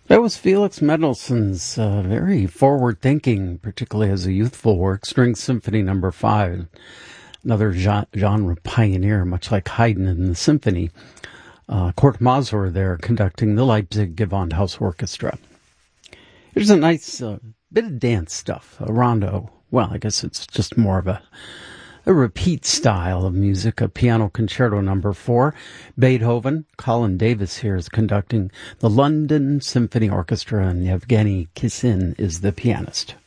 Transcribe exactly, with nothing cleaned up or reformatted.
That was Felix Mendelssohn's uh, very forward-thinking, particularly as a youthful work, String Symphony Number Five, another genre pioneer, much like Haydn in the symphony. Uh, Kurt Masur there conducting the Leipzig Gewandhaus Orchestra. Here's a nice uh, bit of dance stuff, a rondo. Well, I guess it's just more of a A repeat style of music, a piano concerto number four. Beethoven, Colin Davis here is conducting the London Symphony Orchestra, and Yevgeny Kissin is the pianist.